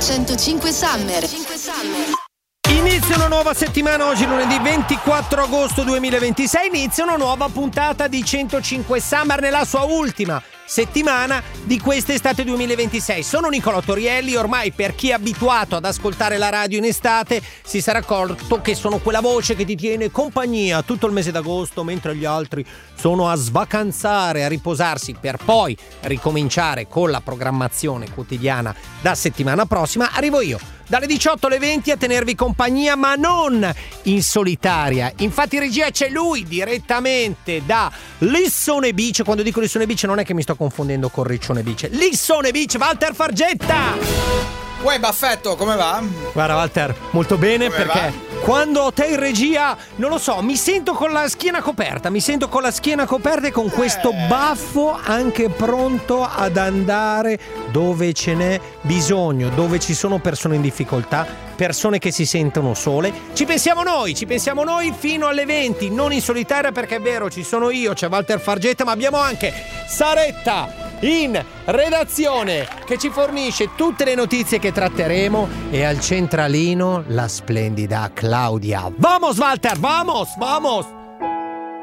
105 Summer. Inizia una nuova settimana, oggi lunedì 24 agosto 2026, inizia una nuova puntata di 105 Summer nella sua ultima settimana di quest'estate 2026. Sono Nicolò Torielli, ormai per chi è abituato ad ascoltare la radio in estate si sarà accorto che sono quella voce che ti tiene compagnia tutto il mese d'agosto mentre gli altri sono a svacanzare, a riposarsi per poi ricominciare con la programmazione quotidiana da settimana prossima. Arrivo io dalle 18 alle 20 a tenervi compagnia, ma non in solitaria. Infatti in regia c'è lui direttamente da Lissone Beach. Quando dico Lissone Beach non è che mi sto confondendo con Riccione Beach. Lissone Beach, Walter Fargetta! Uè Baffetto, come va? Guarda Walter, molto bene, come perché va? Quando ho te in regia, non lo so, mi sento con la schiena coperta e con questo baffo anche pronto ad andare dove ce n'è bisogno, dove ci sono persone in difficoltà, persone che si sentono sole. Ci pensiamo noi fino alle 20, non in solitaria, perché è vero, ci sono io, c'è Walter Fargetta, ma abbiamo anche Saretta in redazione che ci fornisce tutte le notizie che tratteremo, e al centralino la splendida Claudia. Vamos Walter, vamos!